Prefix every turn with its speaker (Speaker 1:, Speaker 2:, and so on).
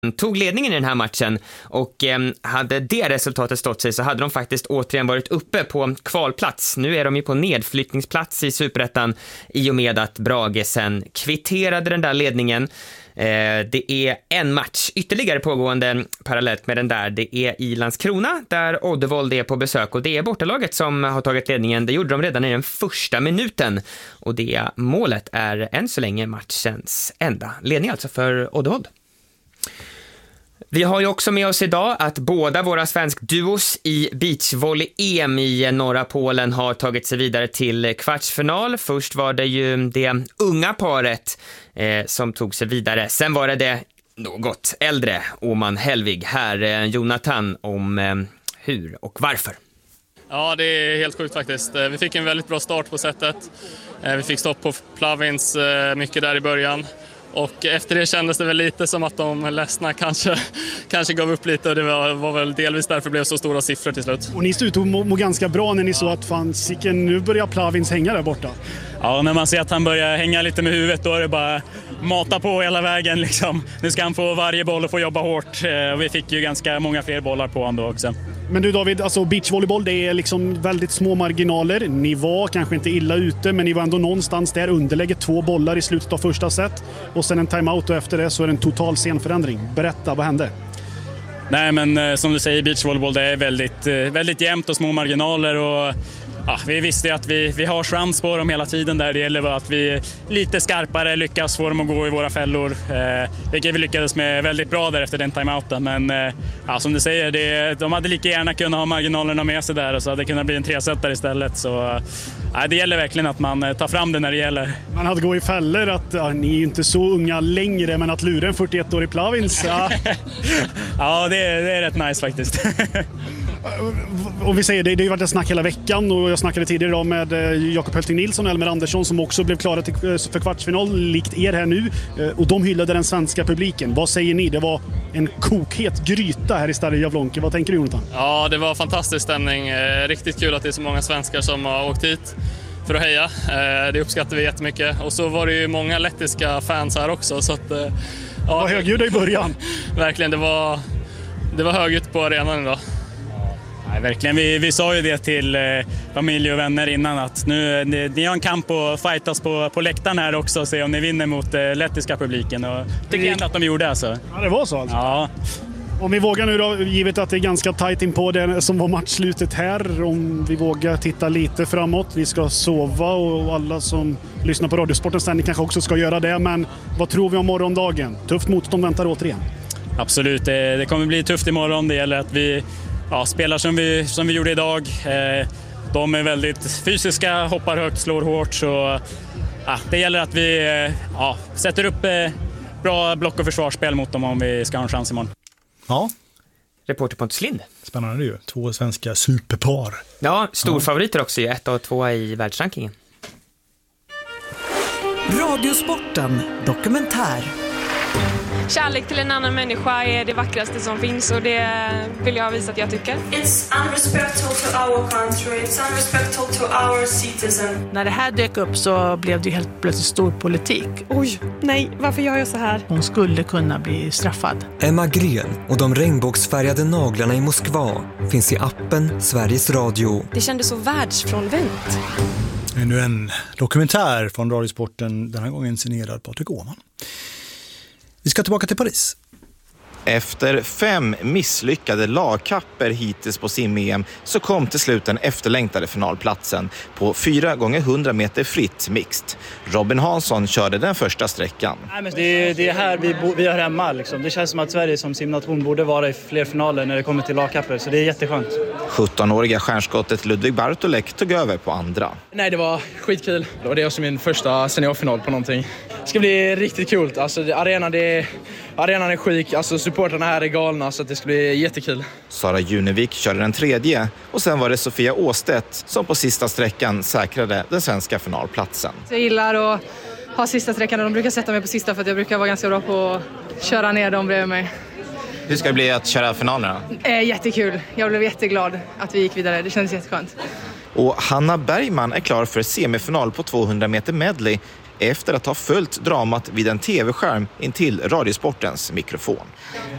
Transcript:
Speaker 1: tog ledningen i den här matchen och hade det resultatet stått sig så hade de faktiskt återigen varit uppe på kvalplats. Nu är de ju på nedflyttningsplats i Superettan i och med att Brage sen kvitterade den där ledningen. Det är en match ytterligare pågående parallellt med den där. Det är i Landskrona där Oddevold är på besök och det är bortalaget som har tagit ledningen. Det gjorde de redan i den första minuten och det målet är än så länge matchens enda ledning alltså för Oddevold. Vi har ju också med oss idag att båda våra svenskduos i beachvolley-EM i norra Polen har tagit sig vidare till kvartsfinal. Först var det ju det unga paret som tog sig vidare. Sen var det något äldre Åman Helvig här, Jonathan, om hur och varför.
Speaker 2: Ja, det är helt sjukt faktiskt. Vi fick en väldigt bra start på sättet. Vi fick stopp på Plavins mycket där i början. Och efter det kändes det väl lite som att de ledsna kanske gav upp lite och det var väl delvis därför det blev så stora siffror till slut.
Speaker 3: Och ni stod ut och må ganska bra när ni såg att nu börjar Plavins hänga där borta.
Speaker 4: Ja, när man ser att han börjar hänga lite med huvudet då är det bara mata på hela vägen liksom. Nu ska han få varje boll och få jobba hårt. Och vi fick ju ganska många fler bollar på honom då också.
Speaker 3: Men du David, alltså beachvolleyboll det är liksom väldigt små marginaler. Ni var kanske inte illa ute men ni var ändå någonstans där underlägget 2 bollar i slutet av första set. Och sen en timeout och efter det så är det en total scenförändring. Berätta, vad hände?
Speaker 4: Nej men som du säger, beachvolleyboll det är väldigt jämnt och små marginaler och ja, vi visste att vi har chans på dem hela tiden där. Det gäller att vi lite skarpare lyckas få dem att gå i våra fällor. Vilket vi lyckades med väldigt bra där efter den timeouten. Men ja, som du säger, de hade lika gärna kunnat ha marginalerna med sig där och så hade det kunnat bli en 3-setare istället. Så det gäller verkligen att man tar fram det när det gäller.
Speaker 3: Man hade gå i fällor att ni är ju inte så unga längre men att lura en 41-årig Plavins. Ja,
Speaker 4: ja det är rätt nice faktiskt.
Speaker 3: Och vi säger det har ju varit en snack hela veckan och jag snackade tidigare idag med Jakob Hölting Nilsson och Elmer Andersson som också blev klara för kvartsfinal likt er här nu och de hyllade den svenska publiken. Vad säger ni? Det var en kokhet gryta här i Stare Javlonke. Vad tänker du, Jonathan?
Speaker 2: Ja, det var fantastisk stämning. Riktigt kul att det är så många svenskar som har åkt hit för att heja. Det uppskattar vi jättemycket. Och så var det ju många lettiska fans här också. Så att, ja,
Speaker 3: vad högljudda i början.
Speaker 2: Verkligen, det var högljutt på arenan idag.
Speaker 4: Nej, verkligen. Vi sa ju det till familj och vänner innan att nu ni har en kamp och fightas på läktaren här också och se om ni vinner mot lettiska publiken. Och tycker jag att de gjorde alltså.
Speaker 3: Ja, det var så alltså.
Speaker 4: Ja.
Speaker 3: Om vi vågar nu då, givet att det är ganska tajt in på det som var matchslutet här, om vi vågar titta lite framåt. Vi ska sova och alla som lyssnar på Radiosportens sändning kanske också ska göra det. Men vad tror vi om morgondagen? Tufft motstånd väntar återigen.
Speaker 4: Absolut, det kommer bli tufft imorgon. Det gäller att vi spelar som vi gjorde idag. De är väldigt fysiska, hoppar högt, slår hårt. Så det gäller att vi sätter upp bra block- och försvarsspel mot dem om vi ska ha en chans imorgon.
Speaker 5: Ja.
Speaker 1: Reporter Pontus Lind.
Speaker 5: Spännande ju. 2 svenska superpar.
Speaker 1: Ja, storfavoriter också ju. 1 och 2 i världsrankingen.
Speaker 6: Radiosporten dokumentär.
Speaker 7: Kärlek till en annan människa är det vackraste som finns och det vill jag visa att jag tycker.
Speaker 8: It's unrespectful to our country, it's unrespectful to our citizen.
Speaker 6: När det här dök upp så blev det helt plötsligt stor politik.
Speaker 7: Oj, nej, varför gör jag så här?
Speaker 6: Hon skulle kunna bli straffad.
Speaker 9: Emma Gren och de regnbågsfärgade naglarna i Moskva finns i appen Sveriges Radio.
Speaker 7: Det kändes så världsfrånvänt.
Speaker 5: Ännu en dokumentär från Radiosporten, den här gången signerad Patrik Åhman. Vi ska tillbaka till Paris.
Speaker 10: Efter 5 misslyckade lagkapper hittills på sim-EM så kom till slut den efterlängtade finalplatsen på 4x100 meter fritt mixed. Robin Hansson körde den första sträckan.
Speaker 11: Nej, men det är här vi hör hemma. Liksom. Det känns som att Sverige som simnation borde vara i fler finaler när det kommer till lagkapper, så det är jätteskönt.
Speaker 10: 17-åriga stjärnskottet Ludvig Bartolek tog över på andra.
Speaker 12: Nej, det var skitkul. Det är också min första seniorfinal på någonting. Det ska bli riktigt kul. Alltså, arenan är sjuk, alltså supporterna här är galna, så att det ska bli jättekul.
Speaker 10: Sara Junevik körde den tredje och sen var det Sofia Åstedt som på sista sträckan säkrade den svenska finalplatsen.
Speaker 13: Jag gillar att ha sista sträckan och de brukar sätta mig på sista för att jag brukar vara ganska bra på att köra ner dem bredvid mig.
Speaker 10: Hur ska det bli att köra finalerna?
Speaker 13: Jättekul. Jag blev jätteglad att vi gick vidare. Det kändes jätteskönt.
Speaker 10: Och Hanna Bergman är klar för semifinal på 200 meter medley efter att ha följt dramat vid en tv-skärm intill Radiosportens mikrofon.